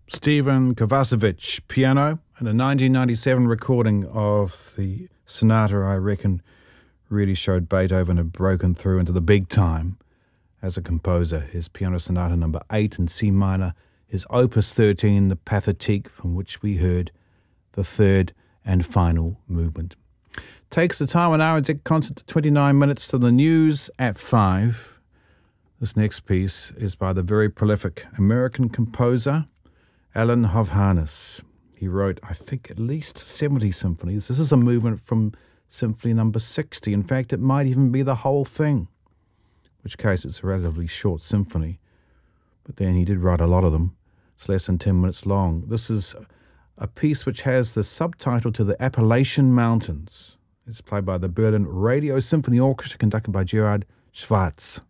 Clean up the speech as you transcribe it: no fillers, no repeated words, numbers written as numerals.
Stephen Kovacevic, piano, and a 1997 recording of the sonata, I reckon, really showed Beethoven had broken through into the big time as a composer. His Piano Sonata number 8 in C minor, his Opus 13, the Pathétique, from which we heard the third and final movement. Takes the time an hour and concert to 29 minutes to the news at 5. This next piece is by the very prolific American composer Alan Hovhaness. He wrote, I think, at least 70 symphonies. This is a movement from Symphony number 60. In fact, it might even be the whole thing, in which case it's a relatively short symphony. But then he did write a lot of them. It's less than 10 minutes long. This is a piece which has the subtitle to the Appalachian Mountains. It's played by the Berlin Radio Symphony Orchestra, conducted by Gerhard Schwarz.